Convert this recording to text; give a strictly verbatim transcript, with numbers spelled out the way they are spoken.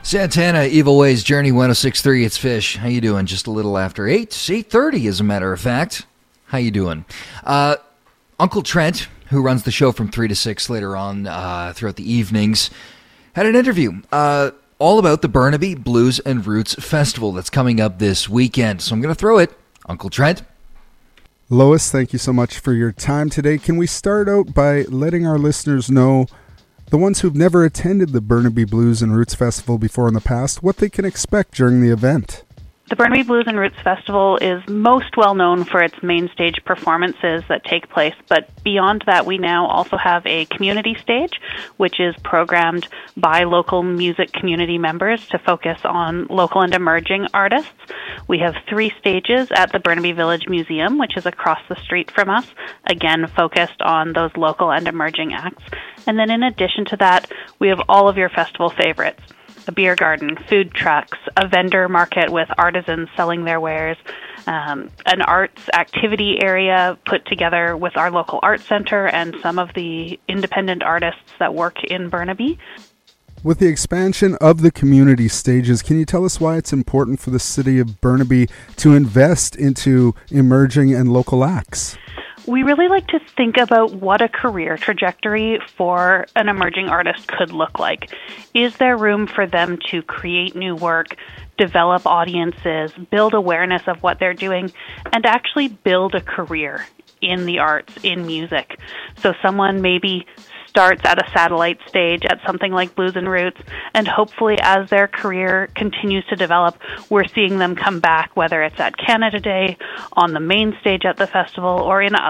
Santana, Evil Ways, Journey one oh six point three, it's Fish. How you doing? Just a little after eight, eight thirty as a matter of fact. How you doing? Uh, Uncle Trent, who runs the show from three to six later on uh, throughout the evenings, had an interview uh, all about the Burnaby Blues and Roots Festival that's coming up this weekend. So I'm going to throw it. Uncle Trent. Lois, thank you so much for your time today. Can we start out by letting our listeners know, the ones who've never attended the Burnaby Blues and Roots Festival before in the past, what they can expect during the event? The Burnaby Blues and Roots Festival is most well known for its main stage performances that take place, but beyond that we now also have a community stage, which is programmed by local music community members to focus on local and emerging artists. We have three stages at the Burnaby Village Museum, which is across the street from us, again focused on those local and emerging acts. And then in addition to that, we have all of your festival favorites. A beer garden, food trucks, a vendor market with artisans selling their wares, um, an arts activity area put together with our local art center and some of the independent artists that work in Burnaby. With the expansion of the community stages, can you tell us why it's important for the city of Burnaby to invest into emerging and local acts? We really like to think about what a career trajectory for an emerging artist could look like. Is there room for them to create new work, develop audiences, build awareness of what they're doing, and actually build a career in the arts, in music? So someone maybe starts at a satellite stage at something like Blues and Roots, and hopefully as their career continues to develop, we're seeing them come back, whether it's at Canada Day, on the main stage at the festival, or in